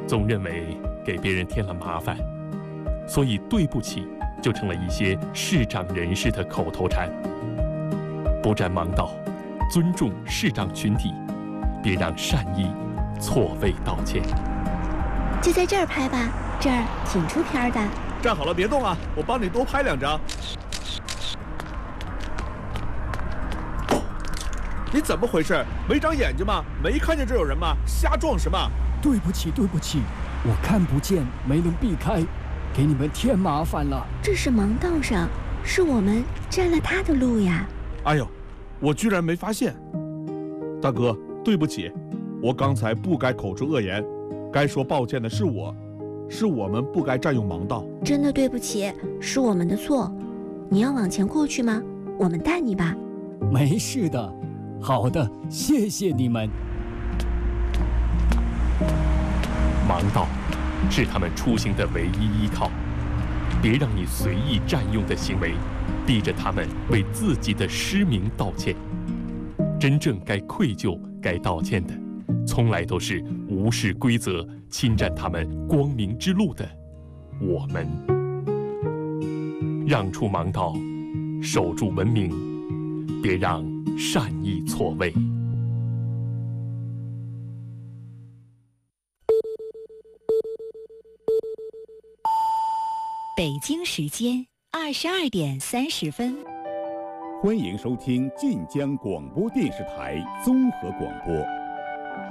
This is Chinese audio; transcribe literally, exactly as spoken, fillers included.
总认为给别人添了麻烦，所以对不起就成了一些视障人士的口头禅。不占盲道，尊重视障群体，别让善意错位道歉。 就在这儿拍吧，这儿挺出片的。 站好了，别动啊，我帮你多拍两张。你怎么回事？没长眼睛吗？没看见这有人吗？瞎撞什么？ 对不起，对不起，我看不见，没能避开，给你们添麻烦了。 这是盲道上，是我们占了他的路呀。 哎呦，我居然没发现。大哥，对不起，我刚才不该口出恶言，该说抱歉的是我，是我们不该占用盲道。 真的对不起，是我们的错。你要往前过去吗？我们带你吧。 没事的。好的，谢谢你们。 盲道是他们出行的唯一依靠，别让你随意占用的行为逼着他们为自己的失明道歉。真正该愧疚、该道歉的，从来都是无视规则、侵占他们光明之路的我们。让出盲道，守住文明，别让善意错位。 北京时间二十二点三十分， 欢迎收听晋江广播电视台综合广播。